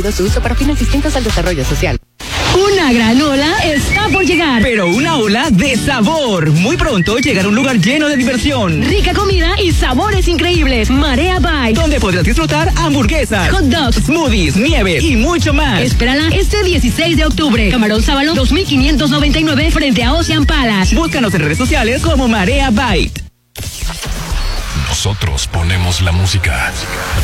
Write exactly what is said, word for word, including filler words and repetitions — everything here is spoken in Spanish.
Su uso para fines distintos al desarrollo social. Una gran ola está por llegar. Pero una ola de sabor. Muy pronto llegará un lugar lleno de diversión, rica comida y sabores increíbles. Marea Bite, donde podrás disfrutar hamburguesas, hot dogs, smoothies, nieve y mucho más. Espérala este dieciséis de octubre. Camarón Sábalo dos mil quinientos noventa y nueve frente a Ocean Palace. Búscanos en redes sociales como Marea Bite. Nosotros ponemos la música.